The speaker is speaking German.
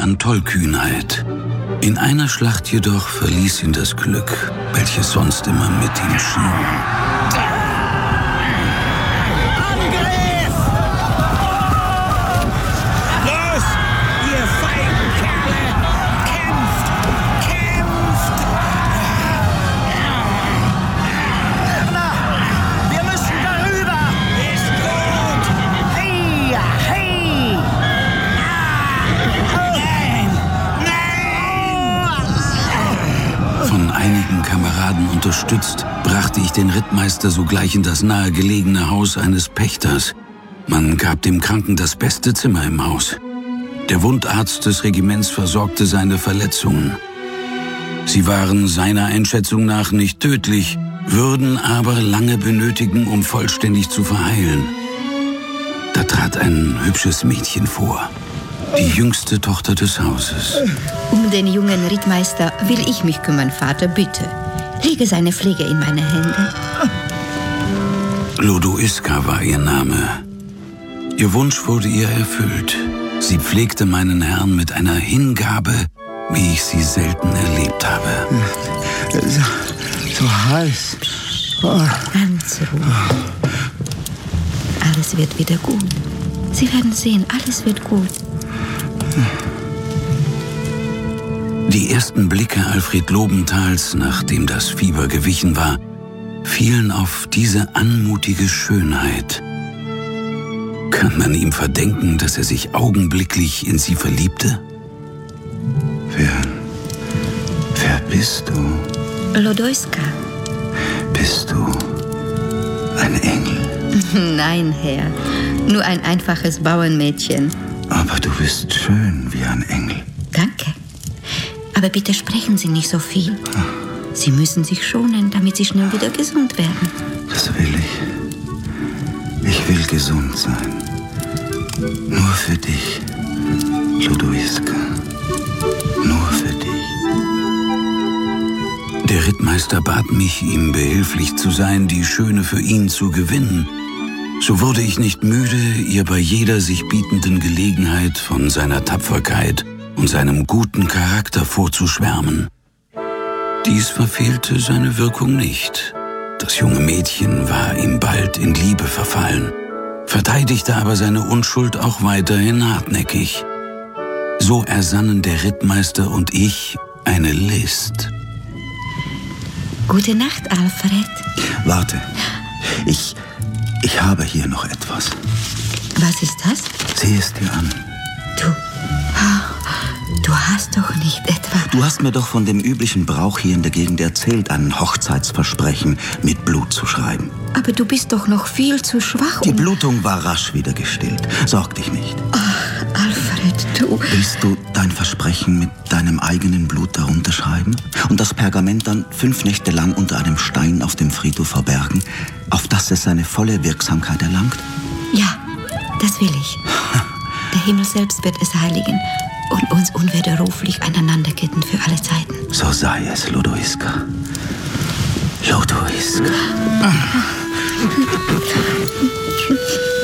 an Tollkühnheit. In einer Schlacht jedoch verließ ihn das Glück, welches sonst immer mit ihm schien. Angriff! Los, ihr feigen Kerle! Kämpft! Kämpft! Wir müssen darüber! Ist gut! Hey! Hey! Nein! Von einigen Kameraden unterstützt, brachte ich den Rittmeister sogleich in das nahegelegene Haus eines Pächters. Man gab dem Kranken das beste Zimmer im Haus. Der Wundarzt des Regiments versorgte seine Verletzungen. Sie waren seiner Einschätzung nach nicht tödlich, würden aber lange benötigen, um vollständig zu verheilen. Da trat ein hübsches Mädchen vor, die jüngste Tochter des Hauses. Um den jungen Rittmeister will ich mich kümmern, Vater, bitte. Lege seine Pflege in meine Hände. Lodoiska war ihr Name. Ihr Wunsch wurde ihr erfüllt. Sie pflegte meinen Herrn mit einer Hingabe, wie ich sie selten erlebt habe. So heiß. Ganz ruhig. Alles wird wieder gut. Sie werden sehen, alles wird gut. Die ersten Blicke Alfred Lobenthal's, nachdem das Fieber gewichen war, fielen auf diese anmutige Schönheit. Kann man ihm verdenken, dass er sich augenblicklich in sie verliebte? Wer bist du? Lodoiska. Bist du ein Engel? Nein, Herr. Nur ein einfaches Bauernmädchen. Aber du bist schön wie ein Engel. Danke. Aber bitte sprechen Sie nicht so viel. Sie müssen sich schonen, damit Sie schnell wieder gesund werden. Das will ich. Ich will gesund sein. Nur für dich, Lodoiska. Nur für dich. Der Rittmeister bat mich, ihm behilflich zu sein, die Schöne für ihn zu gewinnen. So wurde ich nicht müde, ihr bei jeder sich bietenden Gelegenheit von seiner Tapferkeit und seinem guten Charakter vorzuschwärmen. Dies verfehlte seine Wirkung nicht. Das junge Mädchen war ihm bald in Liebe verfallen, verteidigte aber seine Unschuld auch weiterhin hartnäckig. So ersannen der Rittmeister und ich eine List. Gute Nacht, Alfred. Warte. Ich habe hier noch etwas. Was ist das? Sieh es dir an. Du hast doch nicht etwa... Du hast mir doch von dem üblichen Brauch hier in der Gegend erzählt, ein Hochzeitsversprechen mit Blut zu schreiben. Aber du bist doch noch viel zu schwach. Die Blutung war rasch wieder gestillt. Sorg dich nicht. Ach, Alfred, du... Willst du dein Versprechen mit deinem eigenen Blut darunter schreiben und das Pergament dann 5 Nächte lang unter einem Stein auf dem Friedhof verbergen, auf dass es seine volle Wirksamkeit erlangt? Ja, das will ich. Der Himmel selbst wird es heiligen und uns unwiderruflich einander ketten für alle Zeiten. So sei es, Lodoiska. Lodoiska.